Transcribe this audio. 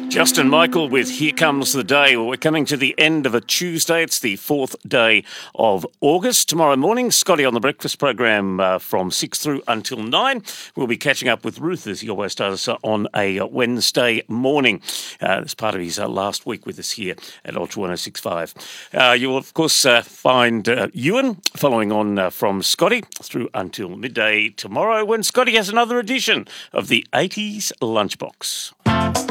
Justin Michael with Here Comes the Day. Well, we're coming to the end of a Tuesday. It's the 4th day of August. Tomorrow morning, Scotty on the breakfast program from 6 through until 9. We'll be catching up with Ruth, as he always does, on a Wednesday morning. As part of his last week with us here at Ultra 106.5. You will, of course, find Ewan following on from Scotty through until midday tomorrow when Scotty has another edition of the 80s Lunchbox.